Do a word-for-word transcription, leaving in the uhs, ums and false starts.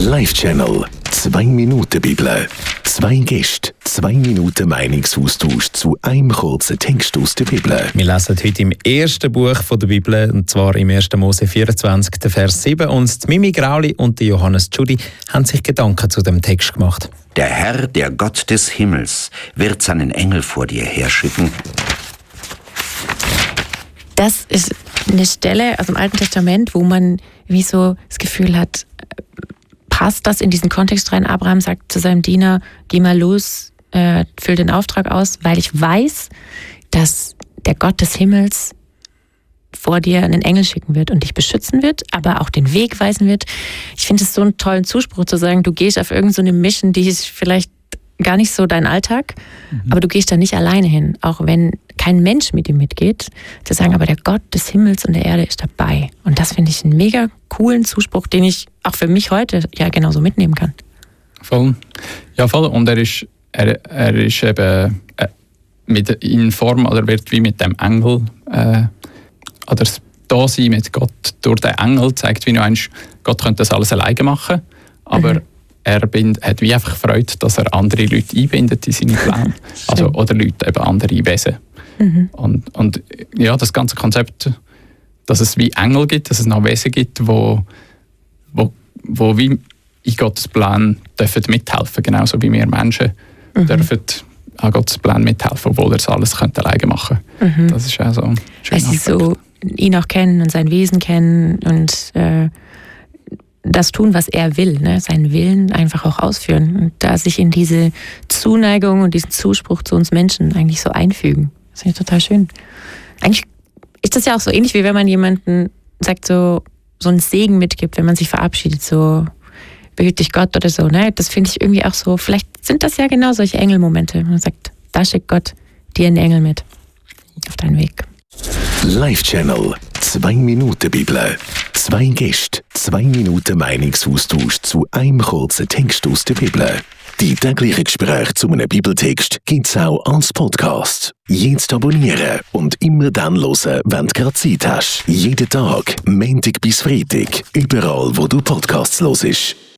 Live-Channel. Zwei Minuten Bibel. Zwei Gäste, zwei Minuten Meinungsaustausch zu einem kurzen Text aus der Bibel. Wir lesen heute im ersten Buch der Bibel, und zwar im ersten Mose vierundzwanzig, Vers sieben. Und Mimi Grauli und Johannes Tschudi haben sich Gedanken zu dem Text gemacht. Der Herr, der Gott des Himmels, wird seinen Engel vor dir herschicken. Das ist eine Stelle aus dem Alten Testament, wo man wie so das Gefühl hat, passt das in diesen Kontext rein? Abraham sagt zu seinem Diener, geh mal los, äh, füll den Auftrag aus, weil ich weiß, dass der Gott des Himmels vor dir einen Engel schicken wird und dich beschützen wird, aber auch den Weg weisen wird. Ich finde es so einen tollen Zuspruch zu sagen, du gehst auf irgendeine so eine Mission, die ist vielleicht gar nicht so dein Alltag, mhm. aber du gehst da nicht alleine hin, auch wenn kein Mensch mit ihm mitgeht, zu sagen, aber der Gott des Himmels und der Erde ist dabei. Und das finde ich einen mega coolen Zuspruch, den ich auch für mich heute ja genauso mitnehmen kann. Voll. Ja, voll. Und er ist, er, er ist eben äh, mit, in Form, oder wird wie mit dem Engel, äh, oder das Dasein mit Gott durch den Engel zeigt, wie du meinst, Gott könnte das alles alleine machen, aber mhm. er bind, hat wie einfach Freude, dass er andere Leute einbindet in seine Pläne. Also, oder Leute, eben andere Wesen. Mhm. Und, und ja, das ganze Konzept, dass es wie Engel gibt, dass es noch Wesen gibt, wo, wo, wo wie in Gottes Plan dürfen mithelfen, genauso wie wir Menschen mhm. dürfen an Gottes Plan mithelfen, obwohl er es alles könnte alleine machen könnte. Mhm. Das ist auch so ein schöner Weil sie so ihn auch kennen und sein Wesen kennen und äh, das tun, was er will, ne? Seinen Willen einfach auch ausführen und da sich in diese Zuneigung und diesen Zuspruch zu uns Menschen eigentlich so einfügen. Das finde ich total schön. Eigentlich ist das ja auch so ähnlich, wie wenn man jemanden sagt, so, so einen Segen mitgibt, wenn man sich verabschiedet, so behüt dich Gott oder so. Ne? Das finde ich irgendwie auch so, vielleicht sind das ja genau solche Engelmomente. Man sagt, da schickt Gott dir einen Engel mit auf deinen Weg. Live-Channel. Zwei Minuten Bibel. Zwei Gäste, zwei Minuten Meinungsaustausch zu einem kurzen Text aus der Bibel. Die täglichen Gespräche zu einem Bibeltext gibt es auch als Podcast. Jetzt abonnieren und immer dann hören, wenn du gerade Zeit hast. Jeden Tag, Montag bis Freitag, überall, wo du Podcasts hörst.